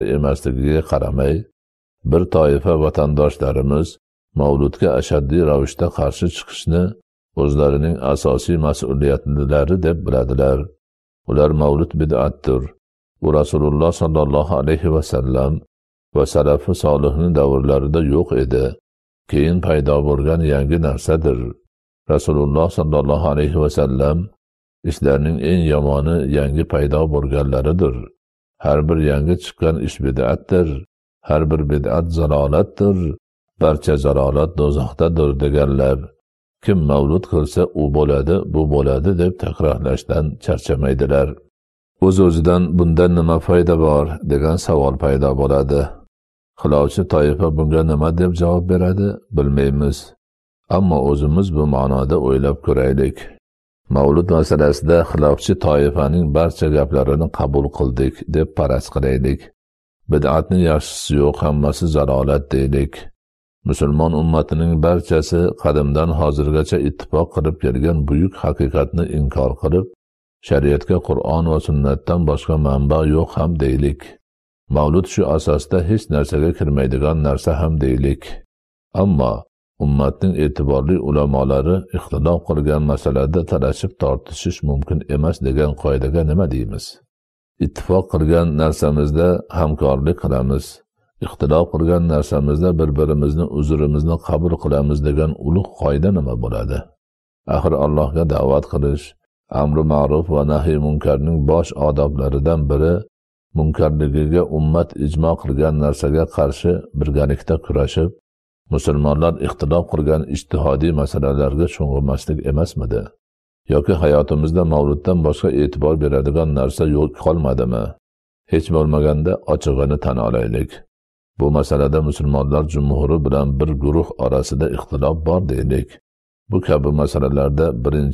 emasligiga qaramay, bir toifa vatandoshlarimiz mavludga ashaddiy ravishda qarshi chiqishni o'zlarining asosiy mas'uliyatlari deb biladilar. Ular mavlud bid'atdir. Bu Rasululloh sallallohu alayhi va sallam va salafi solihning davrlarida yo'q edi. Keyin paydo bo'lgan yangi narsadir. Rasululloh sallallohu alayhi va sallam ishlarning eng yomoni yangi paydo bo'lganlaridir. Har bir yangi chiqqan ish bid'atdir. Har bir bid'at zalolatdir. Barcha zalolat do'zaxdadir deganlar. Kim mavlud qilsa u bo'ladi, bu bo'ladi deb takrorlashdan charchamaydilar. O'z-o'zidan bundan nima foyda bor degan savol paydo bo'ladi. Xilovchi toifa bunga nima deb javob beradi, bilmaymiz. Ammo o'zimiz bu ma'noda o'ylab ko'raylik. Mavlud masalasida xilofchi toifaning barcha gaplarini qabul qildik deb faraz qilaylik. Bid'atning yaxshisi yo'q, hammasi zalolat deylik. Musulmon ummatining barchasi qadimdan hozirgacha ittifoq qilib kelgan buyuk haqiqatni inkor qilib, shariatga Qur'on va sunnatdan boshqa manba yo'q ham deylik. Mavlud shu asosda hech narsaga kirmaydigan narsa ham deylik. Ammo ummatning e'tiborli ulamolari ixtilof qilgan masalada talashib tortishish mumkin emas degan qoidaga nima deymiz? Ittifoq qilgan narsamizda hamkorlik qilamiz. Ixtilof qilgan narsamizda bir-birimizni uzrimizni qabul qilamiz degan ulug' qoida nima bo'ladi? Axir Allohga da'vat qilish, amri ma'ruf va nahiy munkarning bosh odoblaridan biri munkarligiga ummat ijmo qilgan narsaga qarshi birgalikda kurashib, musulmonlar ixtilof qilgan ijtihodiy masalalarga sho'ng'ilmaslik emasmidi? Yoki hayotimizda mavluddan boshqa e'tibor beradigan narsa yo'q qolmadimi? Hech bo'lmaganda ochig'ini tan olaylik. Bu masalada musulmonlar jumhuri bilan bir guruh orasida ixtilof bor deylik. Bu kabi masalalarda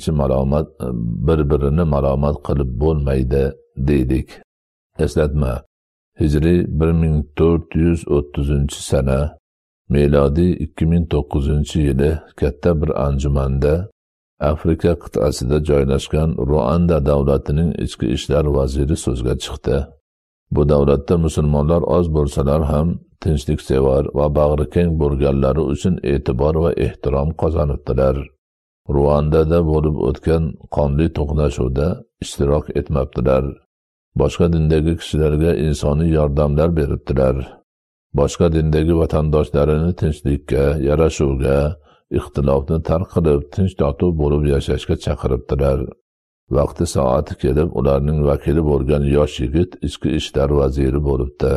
bir-birini malomat qilib bo'lmaydi deylik. Eslatma. Hijriy 1430-sana, milodiy 2009-yili katta bir anjumanda Afrika qit'asida joylashgan Ruanda davlatining ichki ishlar vaziri so'zga chiqdi. Bu davlatda musulmonlar oz bo'lsalar ham tinchliksevar va bag'rikeng bo'lganlari uchun e'tibor va ehtirom qozonibdilar. Ruandada bo'lib o'tgan qonli to'qnashuvda ishtirok etmabdilar. Boshqa dindagi kishilarga insoniy yordamlar beribdilar. Boshqa dindagi vatandoshlarini tinchlikka, yarashuvga, ixtilofni tark qilib, tinch totuv bo'lib yashashga chaqiribdilar. Vaqti soati kelib, ularning vakili bo'lgan yosh yigit ichki ishlar vaziri bo'libdi.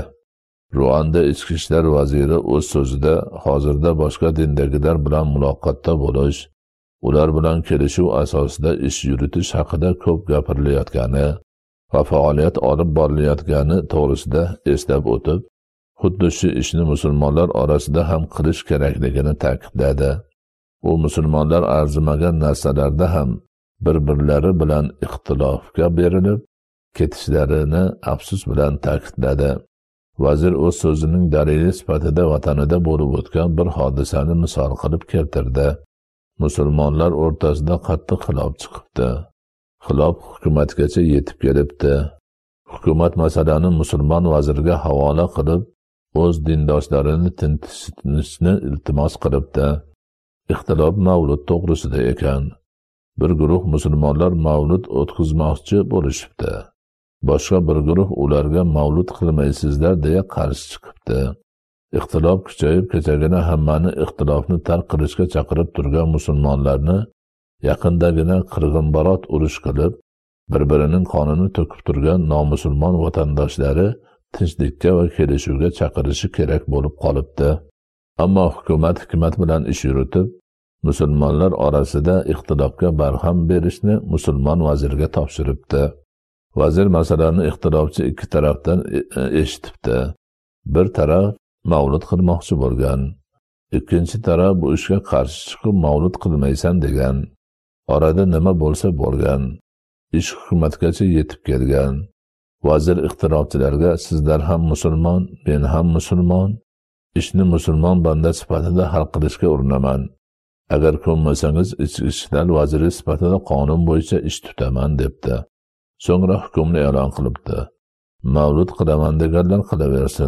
Ruanda ichki ishlar vaziri o'z so'zida hozirda boshqa dindagilar bilan muloqotda bo'lish, ular bilan kelishuv asosida ish yuritish haqida ko'p gapirilayotgani va faoliyat olib borilayotgani to'g'risida eslab o'tib, xuddi shu ishni musulmonlar orasida ham qilish kerakligini ta'kidladi. U musulmonlar arzimagan narsalarda ham bir-birlari bilan ixtilofga berilib ketishlarini afsus bilan ta'kidladi. Vazir o'z so'zining dalili sifatida vatanida bo'lib o'tgan bir hodisani misol qilib keltirdi. Musulmonlar o'rtasida qattiq xilof chiqibdi. Xilof hukumatgacha yetib kelibdi. Hukumat masalani musulmon vazirga havola qilib, o'z dindoshlarini tinchishni iltimos qilibdi. Ixtilof mavlud to'g'risida ekan. Bir guruh musulmonlar mavlud o'tkazmoqchi bo'lishibdi. Boshqa bir guruh ularga mavlud qilmaysizlar deya qarshi chiqibdi. Ixtilof kuchayib kechagina hammani ixtilofni tark qilishga chaqirib turgan musulmonlarni yaqindagina qirg'inbarot urush qilib, bir-birining qonini to'kib turgan nomusulmon vatandoshlari tinchlikka va kelishuvga chaqirishi kerak bo'lib qolibdi. Ammo hukumat hikmat bilan ish yuritib, musulmonlar orasida ixtilofga barham berishni musulmon vazirga topshiribdi. Vazir masalani ixtilofchi ikki tarafdan eshitibdi. Bir taraf mavlud qilmoqchi bo'lgan, ikkinchi taraf bu ishga qarshi chiqib mavlud qilmaysan degan. Orada nima bo'lsa bo'lgan. Ish hukumatgacha yetib kelgan. Vazir ixtilofchilarga sizlar ham musulmon, men ham musulmon, ishni musulmon banda sifatida hal qilishga urinaman. Agar ko'nmasangiz ichki ishlar vaziri sifatida qonun bo'yicha ish tutaman debdi. So'ngra hukmni e'lon qilibdi. mavlud qilaman deganlar qilaversin.